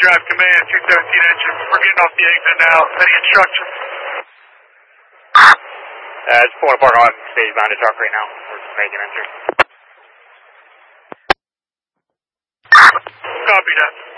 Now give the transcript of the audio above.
Drive Command, 217 engine. We're getting off the exit now. Any instructions? Just pulling apart on stage behind the truck right now. We're just making entry. Copy that.